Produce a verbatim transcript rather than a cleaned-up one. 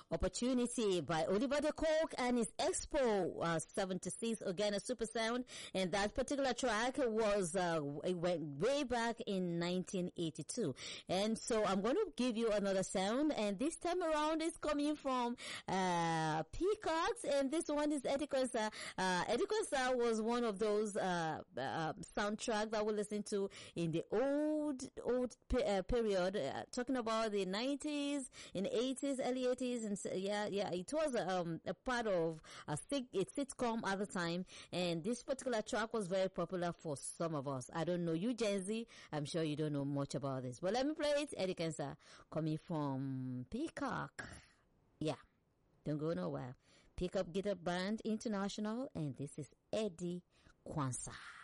Opportunity by Oliver De Coke and his Expo uh, seventy-six Ogana Super Sound, and that particular track was uh, it went way back in nineteen eighty-two. And so I'm going to give you another sound, and this time around it's coming from uh Peacocks, and this one is Eddie Quensa. Uh, Eddie Quensa was one of those uh, uh soundtracks that we listened to in the old old pe- uh, period, uh, talking about the nineties, in the eighties, early eighties, and yeah, yeah, it was um, a part of a, sit- a sitcom at the time, and this particular track was very popular for some of us. I don't know you, Gen Z. I'm sure you don't know much about this, but let me play it. Eddie Quensa, coming from Peacock. Yeah, don't go nowhere. Pick up Guitar Band International, and this is Eddie Quensa.